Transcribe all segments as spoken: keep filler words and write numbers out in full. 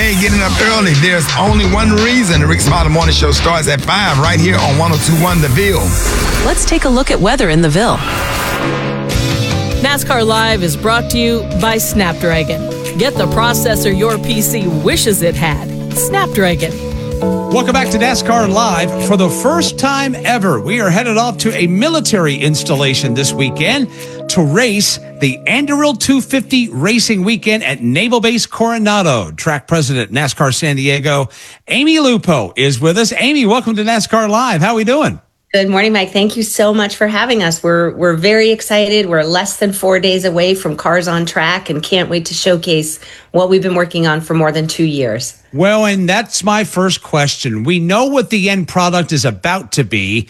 Hey, getting up early. There's only one reason the Rick Smiley Morning Show starts at five right here on one oh two point one The Ville. Let's take a look at weather in the Ville. NASCAR Live is brought to you by Snapdragon. Get the processor your P C wishes it had. Snapdragon. Welcome back to NASCAR Live. For the first time ever, we are headed off to a military installation this weekend to race the Anduril two fifty Racing Weekend at Naval Base Coronado. Track president, NASCAR San Diego, Amy Lupo is with us. Amy, welcome to NASCAR Live. How are we doing? Good morning, Mike. Thank you so much for having us. We're we're very excited. We're less than four days away from Cars on Track and can't wait to showcase what we've been working on for more than two years. Well, and that's my first question. We know what the end product is about to be.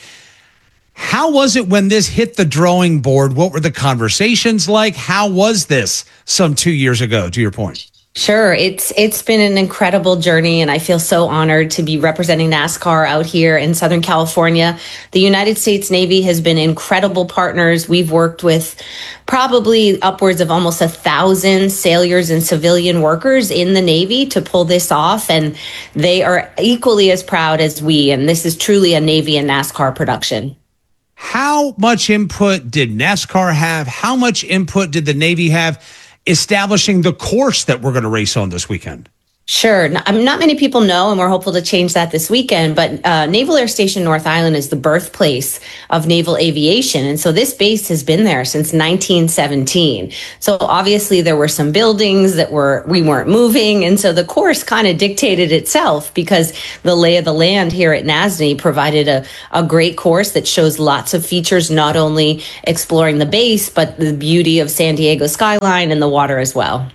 How was it when this hit the drawing board? What were the conversations like? How was this some two years ago, to your point? Sure. It's it's been an incredible journey, and I feel so honored to be representing NASCAR out here in Southern California. The United States Navy has been incredible partners. We've worked with probably upwards of almost a thousand sailors and civilian workers in the Navy to pull this off, and they are equally as proud as we, and this is truly a Navy and NASCAR production. How much input did NASCAR have? How much input did the Navy have establishing the course that we're going to race on this weekend? Sure. Not, not many people know, and we're hopeful to change that this weekend, but uh, Naval Air Station North Island is the birthplace of naval aviation. And so this base has been there since nineteen seventeen. So obviously there were some buildings that were, we weren't moving. And so the course kind of dictated itself because the lay of the land here at N A S N Y provided a, a great course that shows lots of features, not only exploring the base, but the beauty of San Diego skyline and the water as well.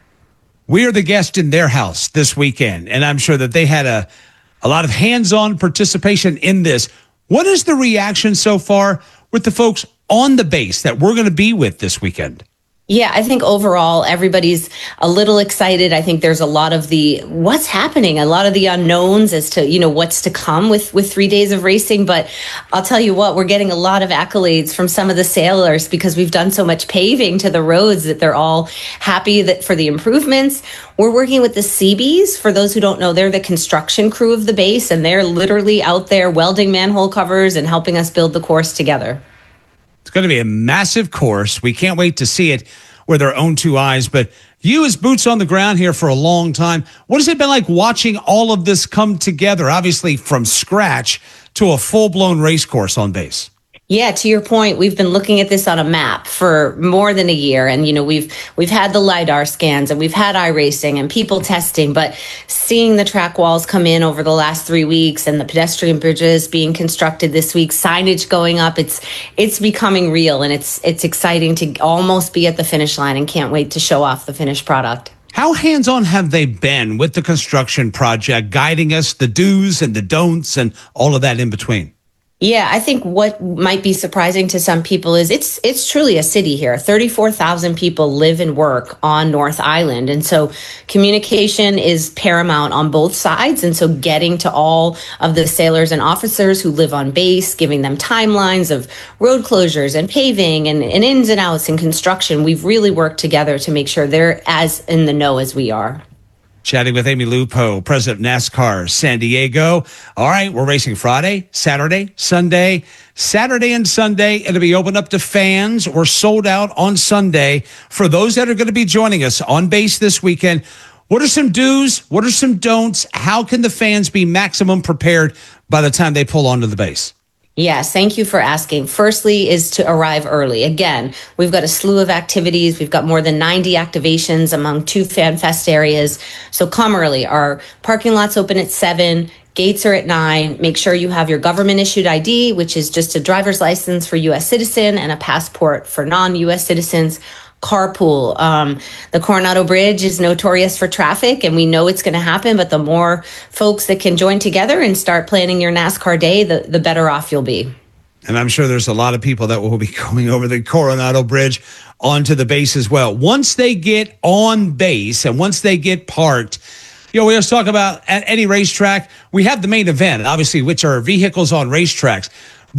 We are the guest in their house this weekend, and I'm sure that they had a, a lot of hands-on participation in this. What is the reaction so far with the folks on the base that we're going to be with this weekend? Yeah, I think overall everybody's a little excited. I think there's a lot of the what's happening, a lot of the unknowns as to, you know, what's to come with, with three days of racing. But I'll tell you what, we're getting a lot of accolades from some of the sailors because we've done so much paving to the roads that they're all happy that for the improvements. We're working with the Seabees. For those who don't know, they're the construction crew of the base, and they're literally out there welding manhole covers and helping us build the course together. It's going to be a massive course. We can't wait to see it with our own two eyes. But you as boots on the ground here for a long time, what has it been like watching all of this come together, obviously from scratch to a full-blown race course on base? Yeah, to your point, we've been looking at this on a map for more than a year. And, you know, we've we've had the LiDAR scans and we've had iRacing and people testing. But seeing the track walls come in over the last three weeks and the pedestrian bridges being constructed this week, signage going up, it's it's becoming real. And it's it's exciting to almost be at the finish line and can't wait to show off the finished product. How hands-on have they been with the construction project, guiding us, the do's and the don'ts and all of that in between? Yeah, I think what might be surprising to some people is it's it's truly a city here. thirty-four thousand people live and work on North Island. And so communication is paramount on both sides. And so getting to all of the sailors and officers who live on base, giving them timelines of road closures and paving and, and ins and outs and construction, we've really worked together to make sure they're as in the know as we are. Chatting with Amy Lupo, president of NASCAR San Diego. All right, we're racing Friday, Saturday, Sunday. Saturday and Sunday, it'll be open up to fans or sold out on Sunday. For those that are going to be joining us on base this weekend, what are some do's? What are some don'ts? How can the fans be maximum prepared by the time they pull onto the base? Yes, thank you for asking. Firstly is to arrive early. Again, we've got a slew of activities. We've got more than ninety activations among two fan fest areas. So come early. Our parking lot's open at seven. Gates are at nine. Make sure you have your government issued I D, which is just a driver's license for U S citizen and a passport for non-U S citizens. Carpool. Um, the Coronado Bridge is notorious for traffic, and we know it's going to happen, but the more folks that can join together and start planning your NASCAR day, the, the better off you'll be. And I'm sure there's a lot of people that will be going over the Coronado Bridge onto the base as well. Once they get on base and once they get parked, you know, we always talk about at any racetrack, we have the main event, obviously, which are vehicles on racetracks. But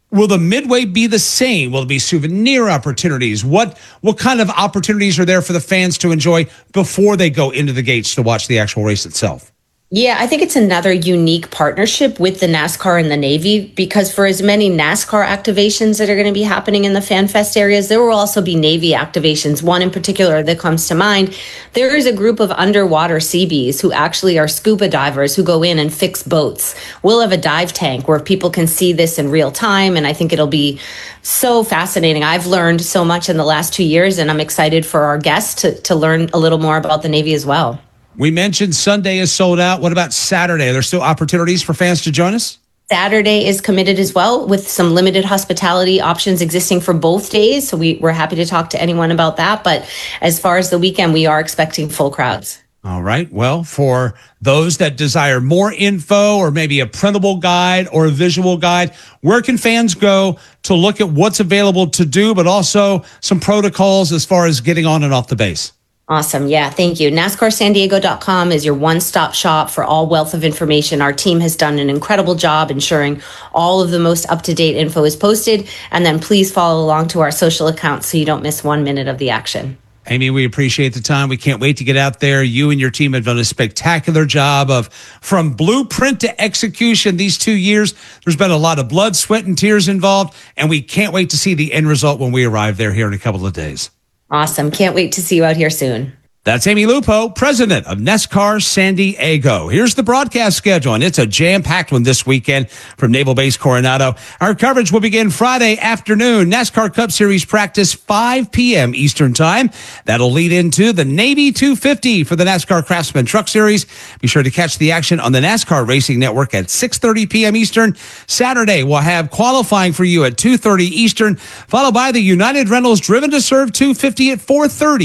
Will the Midway be the same? Will it be souvenir opportunities? What what kind of opportunities are there for the fans to enjoy before they go into the gates to watch the actual race itself? Yeah, I think it's another unique partnership with the NASCAR and the Navy, because for as many NASCAR activations that are going to be happening in the Fan Fest areas, there will also be Navy activations. One in particular that comes to mind, there is a group of underwater Seabees who actually are scuba divers who go in and fix boats. We'll have a dive tank where people can see this in real time, and I think it'll be so fascinating. I've learned so much in the last two years, and I'm excited for our guests to, to learn a little more about the Navy as well. We mentioned Sunday is sold out. What about Saturday? Are there still opportunities for fans to join us? Saturday is committed as well, with some limited hospitality options existing for both days. So we, we're happy to talk to anyone about that. But as far as the weekend, we are expecting full crowds. All right. Well, for those that desire more info or maybe a printable guide or a visual guide, where can fans go to look at what's available to do, but also some protocols as far as getting on and off the base? Awesome. Yeah, thank you. NASCAR San Diego dot com is your one-stop shop for all wealth of information. Our team has done an incredible job ensuring all of the most up-to-date info is posted. And then please follow along to our social accounts so you don't miss one minute of the action. Amy, we appreciate the time. We can't wait to get out there. You and your team have done a spectacular job of from blueprint to execution these two years. There's been a lot of blood, sweat, and tears involved, and we can't wait to see the end result when we arrive there here in a couple of days. Awesome. Can't wait to see you out here soon. That's Amy Lupo, president of NASCAR San Diego. Here's the broadcast schedule, and it's a jam-packed one this weekend from Naval Base Coronado. Our coverage will begin Friday afternoon. NASCAR Cup Series practice, five p.m. Eastern Time. That'll lead into the Navy two fifty for the NASCAR Craftsman Truck Series. Be sure to catch the action on the NASCAR Racing Network at six thirty p.m. Eastern. Saturday, we'll have qualifying for you at two thirty Eastern, followed by the United Rentals Driven to Serve two fifty at four thirty.